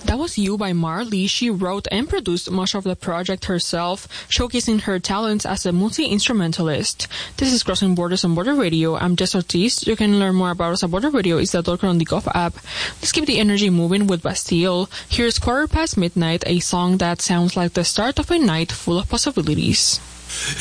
That was You by Marley. She wrote and produced much of the project herself, showcasing her talents as a multi-instrumentalist. This is Crossing Borders on Border Radio. I'm Jess Ortiz. You can learn more about us at Border Radio Isla.com on the Gov app. Let's keep the energy moving with Bastille. Here's 1:15 midnight, a song that sounds like the start of a night full of possibilities.